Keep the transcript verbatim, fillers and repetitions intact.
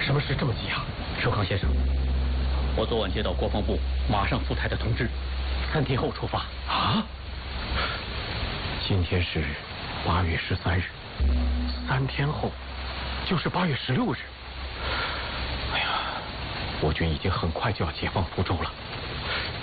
什么事这么急啊？ 寿康先生，我昨晚接到国防部马上赴台的通知，三天后出发。 啊？今天是八月十三日，三天后就是八月十六日。哎呀，我军已经很快就要解放福州了。